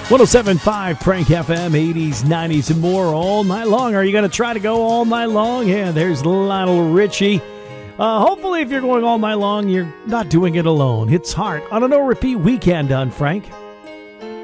107.5 Frank FM, 80s, 90s, and more all night long. Are you going to try to go all night long? Yeah, there's Lionel Richie. Hopefully, if you're going all night long, you're not doing it alone. It's Heart on a no-repeat weekend on Frank.